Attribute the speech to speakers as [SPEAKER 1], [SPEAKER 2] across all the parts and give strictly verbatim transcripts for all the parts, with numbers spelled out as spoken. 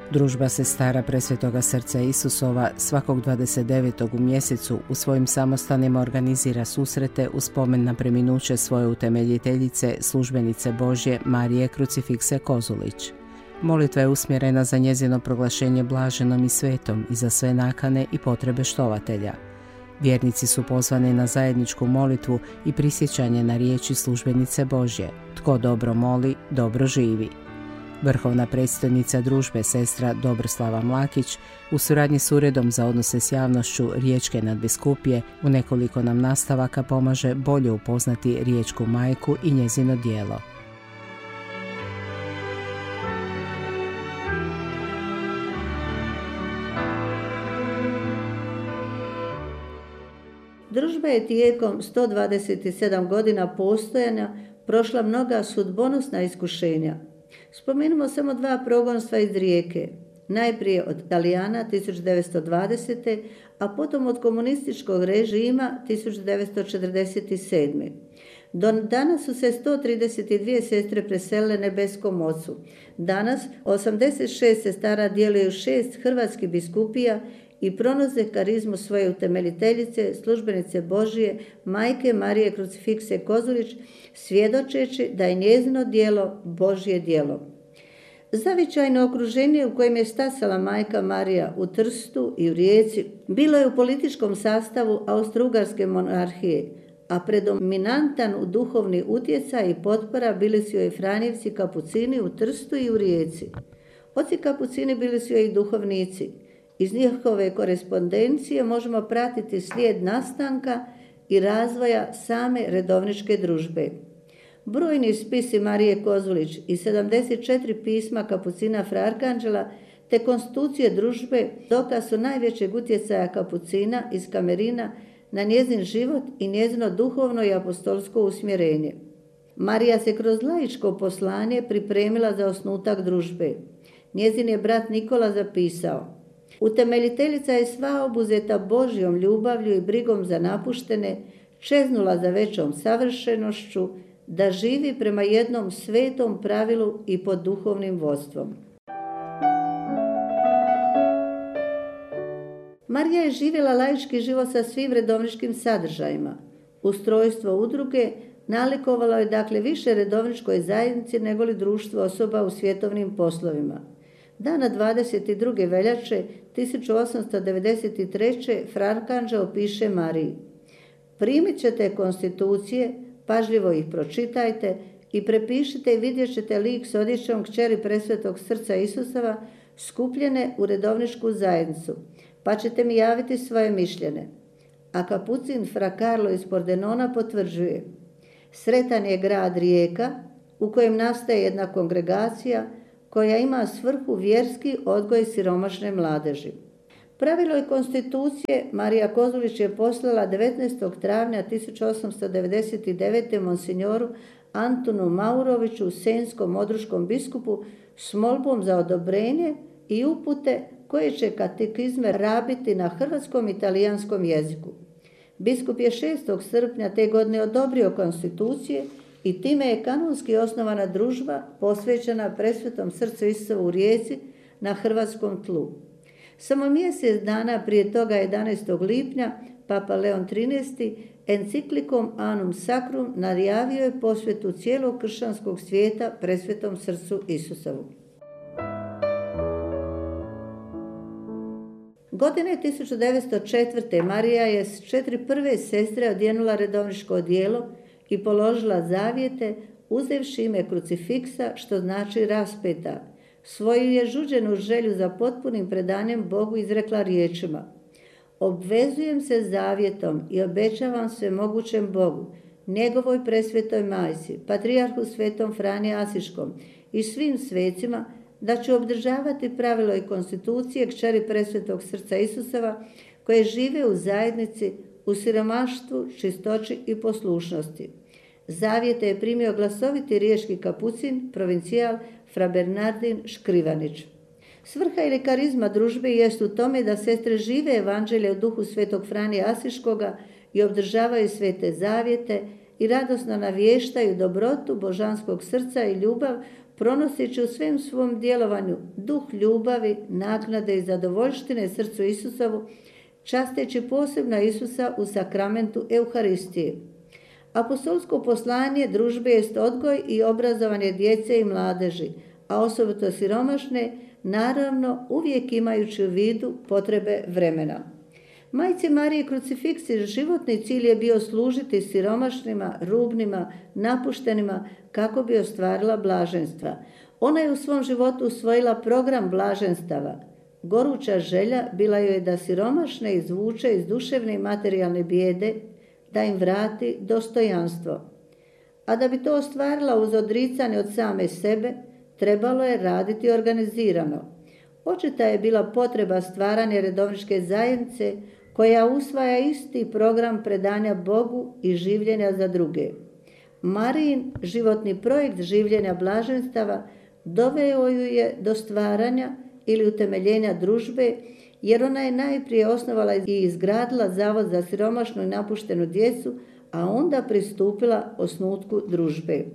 [SPEAKER 1] Družba sestara Presvetoga srca Isusova svakog dvadeset devetog u mjesecu u svojim samostanima organizira susrete u spomen na preminuće svoje utemeljiteljice, službenice Božje Marije Krucifikse Kozulić. Molitva je usmjerena za njezino proglašenje blaženom i svetom i za sve nakane i potrebe štovatelja. Vjernici su pozvani na zajedničku molitvu i prisjećanje na riječi službenice Božje: tko dobro moli, dobro živi. Vrhovna predstojnica družbe, sestra Dobroslava Mlakić, u suradnji s Uredom za odnose s javnošću Riječke nadbiskupije, u nekoliko nam nastavaka pomaže bolje upoznati Riječku majku i njezino djelo.
[SPEAKER 2] Družba je tijekom sto dvadeset sedam godina postojanja prošla mnoga sudbonosna iskušenja. Spomenimo samo dva progonstva iz Rijeke. Najprije od Talijana tisuću devetsto dvadesete. a potom od komunističkog režima tisuću devetsto četrdeset sedme. Do danas su se sto trideset dvije sestre preselile nebeskom Ocu. Danas osamdeset šest sestara djeluju šest hrvatskih biskupija i pronose karizmu svoje utemeljiteljice, službenice Božije, majke Marije Krucifikse Kozulić, svjedočeći da je njezino djelo Božje djelo. Zavičajno okruženje u kojem je stasala majka Marija u Trstu i u Rijeci bilo je u političkom sastavu Austro-Ugarske monarhije, a predominantan u duhovni utjecaj i potpora bili su joj Franjevci kapucini u Trstu i u Rijeci. Oci kapucini bili su joj i duhovnici. Iz njihove korespondencije možemo pratiti slijed nastanka i razvoja same redovničke družbe. Brojni spisi Marije Kozulić i sedamdeset četiri pisma kapucina Fra Arkanđela te konstitucije družbe dokaz su najvećeg utjecaja kapucina iz Kamerina na njezin život i njezino duhovno i apostolsko usmjerenje. Marija se kroz laičko poslanje pripremila za osnutak družbe. Njezin je brat Nikola zapisao: utemeljiteljica je sva obuzeta Božjom ljubavlju i brigom za napuštene, čeznula za većom savršenošću, da živi prema jednom svetom pravilu i pod duhovnim vodstvom. Marija je živjela laički život sa svim redovničkim sadržajima. Ustrojstvo udruge nalikovalo je dakle više redovničkoj zajednici nego li društvo osoba u svjetovnim poslovima. Dana dvadeset druge veljače tisuću osamsto devedeset treće. Fra Arkanđeo piše Mariji: primit ćete konstitucije, pažljivo ih pročitajte i prepišite i vidjet ćete lik s odjećom kćeri Presvetog srca Isusova skupljene u redovničku zajednicu, pa ćete mi javiti svoje mišljenje. A kapucin Fra Karlo iz Pordenona potvrđuje: sretan je grad Rijeka u kojem nastaje jedna kongregacija koja ima svrhu vjerski odgoj siromašne mladeži. Pravilo i konstitucije Marija Kozulić je poslala devetnaestog travnja tisuću osamsto devedeset devete. monsignoru Antunu Mauroviću, senskom odruškom biskupu, s molbom za odobrenje i upute koje će katekizme rabiti na hrvatskom i talijanskom jeziku. Biskup je šestog srpnja te godine odobrio konstitucije i time je kanonski osnovana družba posvećena Presvetom srcu Isusovu u Rijeci na hrvatskom tlu. Samo mjesec dana prije toga, jedanaestog lipnja, Papa Leon trinaesti. enciklikom Anum Sacrum najavio je posvetu cijelog kršćanskog svijeta Presvetom srcu Isusovu. Godine tisuću devetsto četvrte. Marija je s četiri prve sestre odjenula redovničko odijelo i položila zavjete, uzevši ime krucifiksa, što znači raspeta. Svoju je žuđenu želju za potpunim predanjem Bogu izrekla riječima: obvezujem se zavjetom i obećavam sve mogućem Bogu, njegovoj presvetoj majci, patrijarhu svetom Franje Asiškom i svim svecima, da ću obdržavati pravilo i konstitucije kćeri Presvetog srca Isusova, koje žive u zajednici, u siromaštvu, čistoći i poslušnosti. Zavjete je primio glasoviti riječki kapucin, provincijal Fra Bernardin Škrivanić. Svrha ili karizma družbe jest u tome da sestre žive evanđelje u duhu svetog Franje Asiškoga i obdržavaju svete zavjete i radosno navještaju dobrotu božanskog srca i ljubav pronoseći u svem svom djelovanju duh ljubavi, naknade i zadovoljštine srcu Isusovu, časteći posebno Isusa u sakramentu Euharistije. Apostolsko poslanje družbe jest odgoj i obrazovanje djece i mladeži, a osobito siromašne, naravno uvijek imajući u vidu potrebe vremena. Majci Mariji Krucifiksi životni cilj je bio služiti siromašnima, rubnima, napuštenima kako bi ostvarila blaženstva. Ona je u svom životu usvojila program blaženstava. Goruća želja bila joj je da siromašne izvuče iz duševne i materijalne bijede, da im vrati dostojanstvo. A da bi to ostvarila uz odricanje od same sebe, trebalo je raditi organizirano. Očita je bila potreba stvaranja redovničke zajednice koja usvaja isti program predanja Bogu i življenja za druge. Marijin životni projekt življenja blaženstava doveo ju je do stvaranja ili utemeljenja družbe, jer ona je najprije osnovala i izgradila Zavod za siromašnu i napuštenu djecu, a onda pristupila osnutku družbe.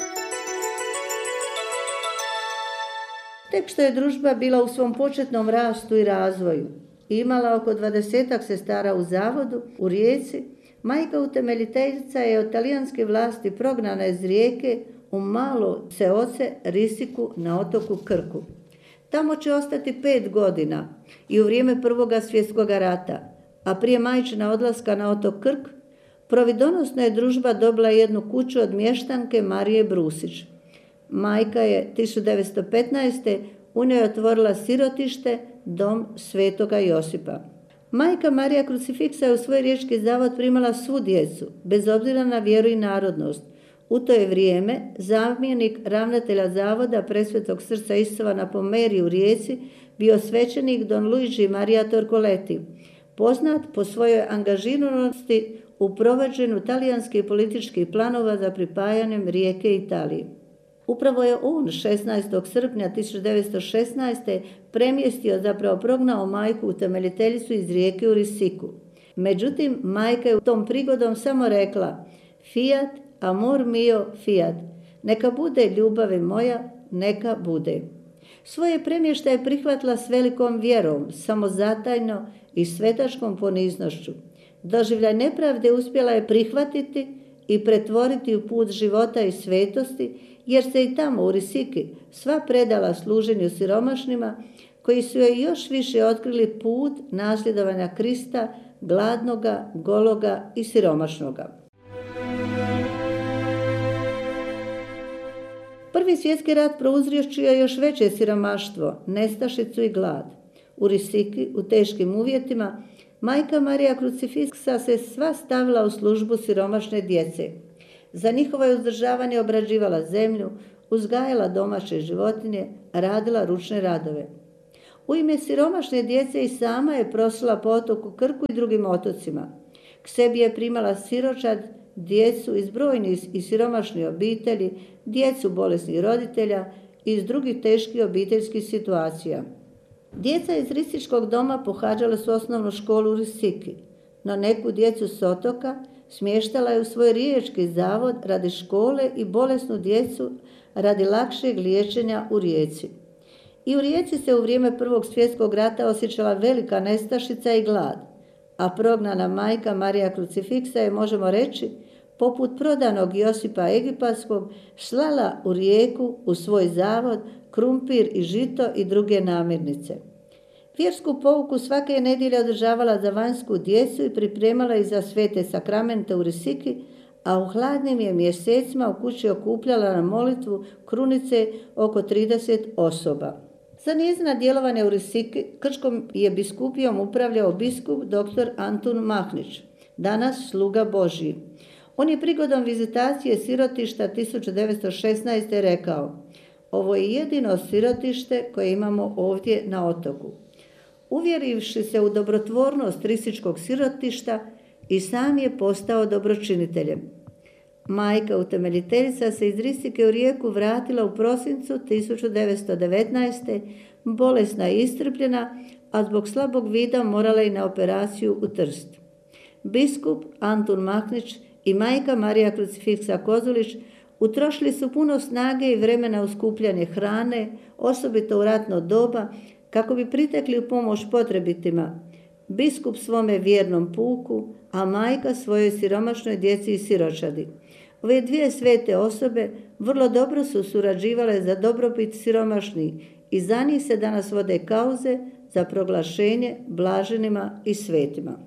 [SPEAKER 2] Tek što je družba bila u svom početnom rastu i razvoju, imala oko dvadesetak sestara u zavodu u Rijeci, majka utemeljiteljica je od talijanske vlasti prognana iz Rijeke u malo seoce Risiku na otoku Krku. Tamo će ostati pet godina i u vrijeme Prvoga svjetskog rata, a prije majčina odlaska na otok Krk, providonosno je družba dobila jednu kuću od mještanke Marije Brusić. Majka je tisuću devetsto petnaeste. u njoj otvorila sirotište, dom Svetoga Josipa. Majka Marija Krucifiksa je u svoj riječki zavod primala svu djecu, bez obzira na vjeru i narodnost. U to je vrijeme zamjenik ravnatelja zavoda Presvetog srca Isusova na Pomeriji u Rijeci bio svećenik Don Luigi Maria Torcoletti, poznat po svojoj angažiranosti u provođenju talijanskih političkih planova za pripajanjem Rijeke Italiji. Upravo je on šesnaestog srpnja tisuću devetsto šesnaeste. premjestio, zapravo prognao majku utemeljiteljicu iz Rijeke u Risiku. Međutim, majka je u tom prigodom samo rekla: "Fiat, amor mio, fiat, neka bude ljubavi moja, neka bude." Svoje premještaje prihvatila s velikom vjerom, samozatajno i svetačkom poniznošću. Doživljaj nepravde uspjela je prihvatiti i pretvoriti u put života i svetosti, jer se i tamo u Risiki sva predala služenju siromašnima, koji su joj još više otkrili put nasljedovanja Krista, gladnoga, gologa i siromašnoga. Prvi svjetski rat prouzročio je još veće siromaštvo, nestašicu i glad. U Risiki, u teškim uvjetima, majka Marija Krucifiksa se sva stavila u službu siromašne djece. Za njihovo je uzdržavanje obrađivala zemlju, uzgajala domaće životinje, radila ručne radove. U ime siromašne djece i sama je prosila po otoku Krku i drugim otocima. K sebi je primala siročad, djecu iz brojnih i siromašnih obitelji, djecu bolesnih roditelja i iz drugih teških obiteljskih situacija. Djeca iz Risičkog doma pohađala su osnovnu školu u Risiki, no neku djecu s otoka smještala je u svoj riječki zavod radi škole i bolesnu djecu radi lakšeg liječenja u Rijeci. I u Rijeci se u vrijeme Prvog svjetskog rata osjećala velika nestašica i glad, a prognana majka Marija Krucifiksa je, možemo reći, poput prodanog Josipa Egipatskog, slala u Rijeku u svoj zavod krumpir i žito i druge namirnice. Vjersku pouku svake je nedjelje održavala za vanjsku djecu i pripremala ih za svete sakramente u Risiki, a u hladnim je mjesecima u kući okupljala na molitvu krunice oko trideset osoba. Za njezina djelovanja u Risiki Krčkom je biskupijom upravljao biskup dr. Antun Mahnić, danas sluga Božji. On je prigodom vizitacije sirotišta tisuću devetsto šesnaeste. rekao: "Ovo je jedino sirotište koje imamo ovdje na otoku." Uvjerivši se u dobrotvornost Risičkog sirotišta, i sam je postao dobročiniteljem. Majka utemeljiteljica se iz Risike u Rijeku vratila u prosincu tisuću devetsto devetnaeste. bolesna i iscrpljena, a zbog slabog vida morala i na operaciju u Trst. Biskup Antun Mahnić i majka Marija Krucifiksa Kozulić Utrošili su puno snage i vremena u skupljanje hrane, osobito u ratno doba, kako bi pritekli u pomoć potrebitima, biskup svome vjernom puku, a majka svojoj siromašnoj djeci i siročadi. Ove dvije svete osobe vrlo dobro su surađivale za dobrobit siromašnih i za njih se danas vode kauze za proglašenje blaženima i svetima.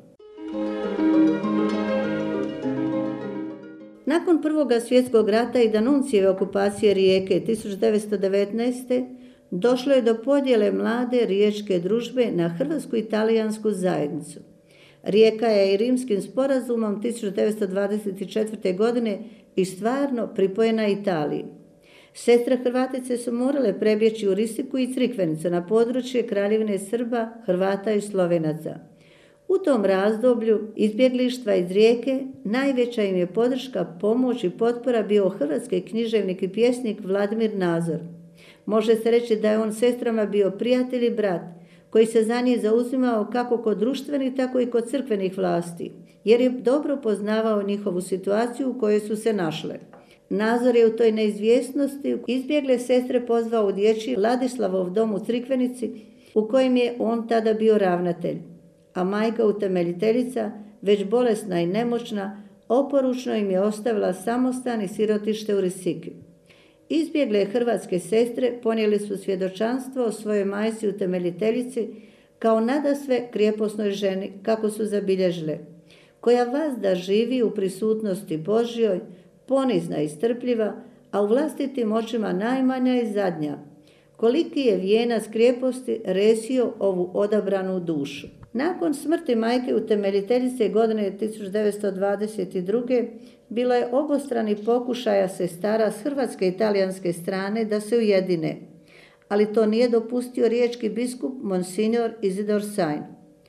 [SPEAKER 2] Nakon Prvoga svjetskog rata i D'Annunzieve okupacije Rijeke tisuće devetsto devetnaeste. došlo je do podjele mlade riječke družbe na hrvatsku i talijansku zajednicu. Rijeka je i Rimskim sporazumom tisuće devetsto dvadeset četvrte. godine i stvarno pripojena Italiji. Sestre Hrvatice su morale prebjeći u Risiku i Crikvenicu na područje Kraljevine Srba, Hrvata i Slovenaca. U tom razdoblju izbjeglištva iz Rijeke najveća im je podrška, pomoć i potpora bio hrvatski književnik i pjesnik Vladimir Nazor. Može se reći da je on sestrama bio prijatelj i brat, koji se za njih zauzimao kako kod društvenih, tako i kod crkvenih vlasti, jer je dobro poznavao njihovu situaciju u kojoj su se našle. Nazor je u toj neizvjesnosti izbjegle sestre pozvao u dječji Ladislavov dom u Crikvenici, u kojem je on tada bio ravnatelj, a majka utemeljiteljica, već bolesna i nemoćna, oporučno im je ostavila samostan i sirotište u Risiki. Izbjegle hrvatske sestre ponijeli su svjedočanstvo o svojoj majci utemeljiteljici kao nadasve krijeposnoj ženi, kako su zabilježile, koja vazda živi u prisutnosti Božjoj, ponizna i strpljiva, a u vlastitim očima najmanja i zadnja. Koliki je vijenac krijeposti resio ovu odabranu dušu. Nakon smrti majke utemeljiteljice godine tisuće devetsto dvadeset druge. bilo je obostrani pokušaja sestara s hrvatske i talijanske strane da se ujedine, ali to nije dopustio riječki biskup Monsignor Izidor Sajn.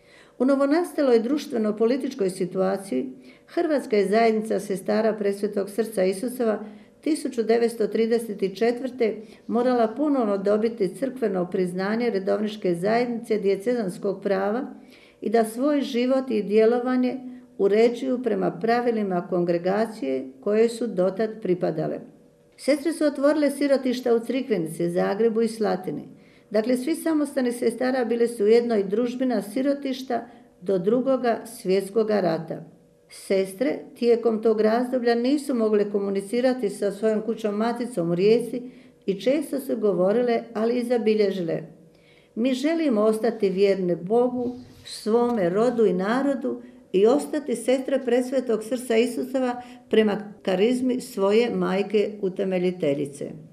[SPEAKER 2] U novonastaloj društveno-političkoj situaciji Hrvatska je zajednica sestara Presvetog srca Isusova tisuće devetsto trideset četvrte. morala ponovno dobiti crkveno priznanje redovničke zajednice dijecezanskog prava i da svoj život i djelovanje uređuju prema pravilima kongregacije koje su dotad pripadale. Sestre su otvorile sirotišta u Crikvenici, Zagrebu i Slatini. Dakle, svi samostani sestara bile su ujedno i družbina sirotišta do drugoga svjetskoga rata. Sestre tijekom tog razdoblja nisu mogle komunicirati sa svojom kućom maticom u Rijeci i često su govorile, ali i zabilježile: mi želimo ostati vjerne Bogu, svome rodu i narodu i ostati sestre Presvetog srca Isusova prema karizmi svoje majke utemeljiteljice.